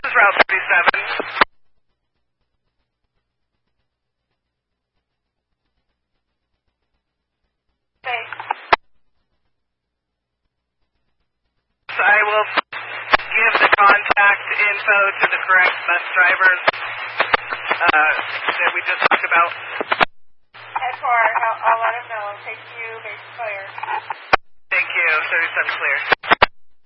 is Route 37. Okay. I will give the contact info to the correct bus drivers that we just talked about. 10-4, I'll let him know. Take you, base clear. Thank you. 37 clear.